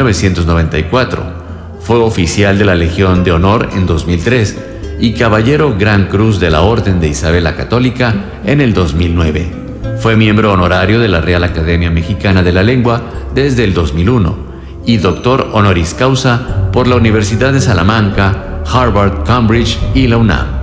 1994. Fue oficial de la Legión de Honor en 2003 y caballero Gran Cruz de la Orden de Isabel la Católica en el 2009. Fue miembro honorario de la Real Academia Mexicana de la Lengua desde el 2001 y doctor honoris causa por la Universidad de Salamanca, Harvard, Cambridge y la UNAM.